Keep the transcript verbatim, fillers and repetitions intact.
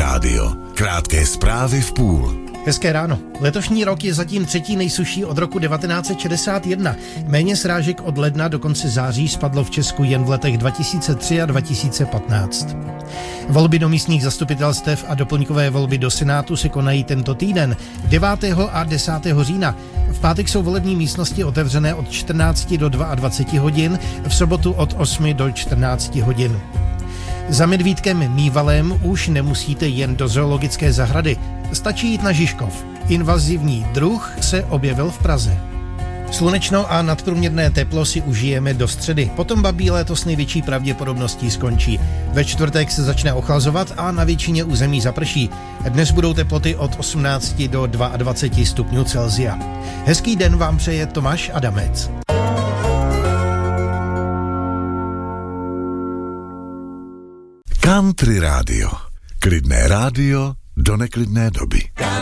rádio. Krátké zprávy v půl. Hezké ráno. Letošní rok je zatím třetí nejsušší od roku devatenáct set šedesát jedna. Méně srážek od ledna do konce září spadlo v Česku jen v letech dva tisíce tři a dva tisíce patnáct. Volby do místních zastupitelstev a doplňkové volby do Senátu se konají tento týden, devátého a desátého října. V pátek jsou volební místnosti otevřené od čtrnácti do dvaceti dvou hodin, v sobotu od osmi do čtrnácti hodin. Za medvídkem Mívalem už nemusíte jen do zoologické zahrady. Stačí jít na Žižkov. Invazivní druh se objevil v Praze. Slunečno a nadprůměrné teplo si užijeme do středy. Potom babí léto s největší pravděpodobností skončí. Ve čtvrtek se začne ochlazovat a na většině území zaprší. Dnes budou teploty od osmnácti do dvaceti dvou stupňů Celsia. Hezký den vám přeje Tomáš Adamec. Country rádio. Klidné rádio do neklidné doby.